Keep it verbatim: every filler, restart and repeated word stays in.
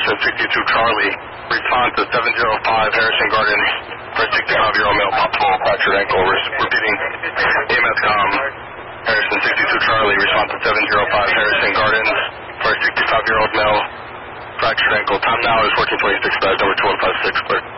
Harrison sixty-two Charlie. Respond to seven zero five Harrison Gardens for a sixty-five-year-old male possible fractured ankle. Re- repeating, A M S com, Harrison sixty-two Charlie. Respond to seven zero five Harrison Gardens for a sixty-five-year-old male fractured ankle. Time now is fourteen twenty-six, guys, over two one five six, clear.